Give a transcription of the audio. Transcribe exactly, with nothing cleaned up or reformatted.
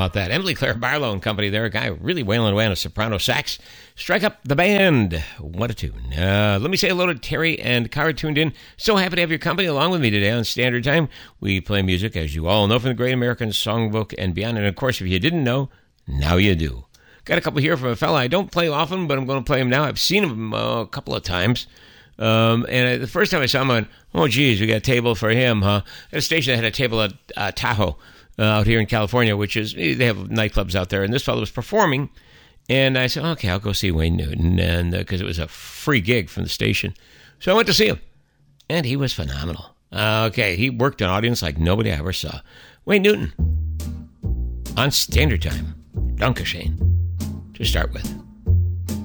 about that? Emily Claire Barlow and company there, a guy really wailing away on a soprano sax. Strike up the band. What a tune. Uh, let me say hello to Terry and Cara tuned in. So happy to have your company along with me today on Standard Time. We play music, as you all know, from the Great American Songbook and beyond. And, of course, if you didn't know, now you do. Got a couple here from a fella I don't play often, but I'm going to play him now. I've seen him uh, a couple of times. Um, and the first time I saw him, I went, oh, geez, we got a table for him, huh? At a station that had a table at uh, Tahoe uh, out here in California, which is, they have nightclubs out there. And this fellow was performing. And I said, okay, I'll go see Wayne Newton, and because uh, it was a free gig from the station. So I went to see him. And he was phenomenal. Uh, okay, he worked an audience like nobody I ever saw. Wayne Newton on Standard Time. Dankeschön. To start with.